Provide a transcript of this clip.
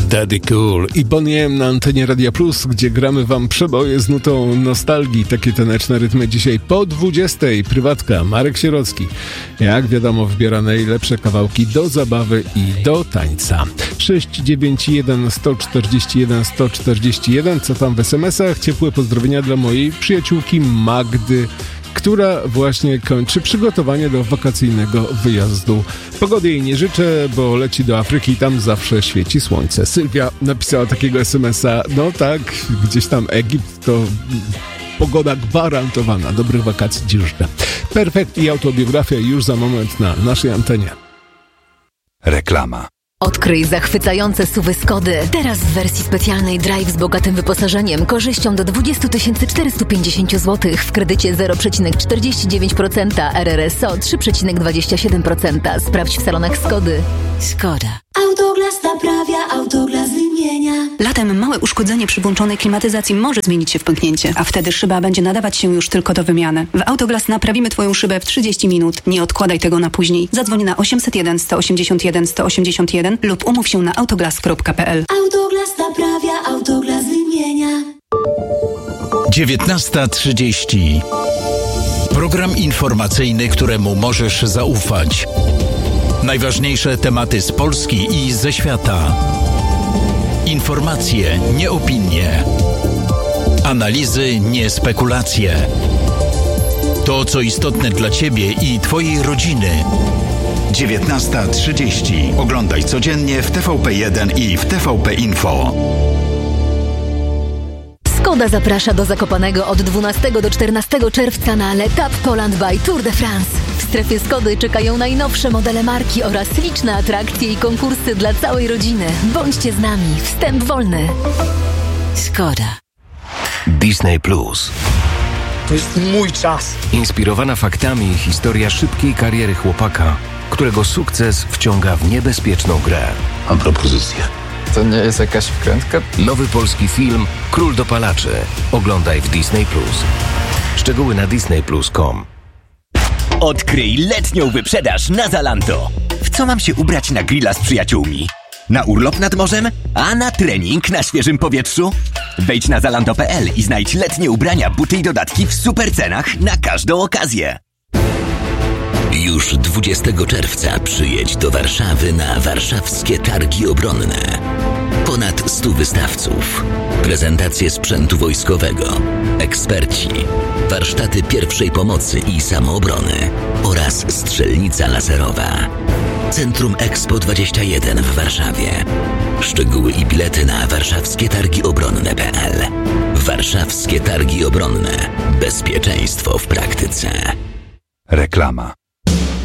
Daddy Cool i Boney M na antenie Radia Plus, gdzie gramy wam przeboje z nutą nostalgii. Takie taneczne rytmy dzisiaj po 20. Prywatka, Marek Sierocki. Jak wiadomo, wybiera najlepsze kawałki do zabawy i do tańca. 691 141 141. Co tam w SMS-ach? Ciepłe pozdrowienia dla mojej przyjaciółki Magdy, która właśnie kończy przygotowanie do wakacyjnego wyjazdu. Pogody jej nie życzę, bo leci do Afryki i tam zawsze świeci słońce. Sylwia napisała takiego SMS-a. No tak, gdzieś tam Egipt to pogoda gwarantowana. Dobrych wakacji ci życzę. Perfekt i autobiografia już za moment na naszej antenie. Reklama. Odkryj zachwycające SUV-y Skody. Teraz w wersji specjalnej Drive z bogatym wyposażeniem, korzyścią do 20 450 zł w kredycie 0,49%, RRSO 3,27%. Sprawdź w salonach Skody. Skoda. Autoglas naprawia, Autoglas wymienia. Latem małe uszkodzenie przy włączonej klimatyzacji może zmienić się w pęknięcie, a wtedy szyba będzie nadawać się już tylko do wymiany. W Autoglas naprawimy Twoją szybę w 30 minut. Nie odkładaj tego na później. Zadzwoń na 801 181 181 lub umów się na autoglas.pl. Autoglas naprawia, Autoglas wymienia. 19:30. Program informacyjny, któremu możesz zaufać. Najważniejsze tematy z Polski i ze świata. Informacje, nie opinie. Analizy, nie spekulacje. To, co istotne dla Ciebie i Twojej rodziny. 19:30. Oglądaj codziennie w TVP1 i w TVP Info. Skoda zaprasza do Zakopanego od 12 do 14 czerwca na L'Etape Poland by Tour de France. W strefie Skody czekają najnowsze modele marki oraz liczne atrakcje i konkursy dla całej rodziny. Bądźcie z nami. Wstęp wolny. Skoda. Disney Plus. To jest mój czas. Inspirowana faktami historia szybkiej kariery chłopaka, którego sukces wciąga w niebezpieczną grę. Mam propozycję. To nie jest jakaś wkrętka? Nowy polski film Król dopalaczy. Oglądaj w Disney Plus. Szczegóły na disneyplus.com. Odkryj letnią wyprzedaż na Zalando. W co mam się ubrać na grilla z przyjaciółmi? Na urlop nad morzem? A na trening na świeżym powietrzu? Wejdź na zalando.pl i znajdź letnie ubrania, buty i dodatki w super cenach na każdą okazję. Już 20 czerwca przyjedź do Warszawy na warszawskie targi obronne. Ponad 100 wystawców, prezentacje sprzętu wojskowego, eksperci, warsztaty pierwszej pomocy i samoobrony oraz strzelnica laserowa. Centrum Expo 21 w Warszawie. Szczegóły i bilety na warszawskietargiobronne.pl. Warszawskie Targi Obronne. Bezpieczeństwo w praktyce. Reklama.